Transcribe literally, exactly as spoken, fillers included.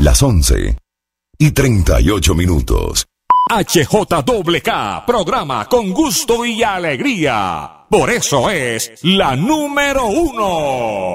Las once y treinta y ocho minutos. H J K K, programa con gusto y alegría. Por eso es la número uno.